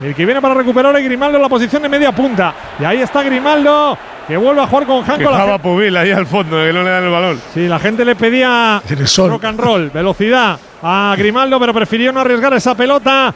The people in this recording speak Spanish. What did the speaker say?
El que viene para recuperar es Grimaldo en la posición de media punta. Y ahí está Grimaldo, que vuelve a jugar con Janko. Quejaba Pubil ahí al fondo, que no le dan el balón. Sí, la gente le pedía rock and roll, velocidad a Grimaldo, pero prefirió no arriesgar esa pelota.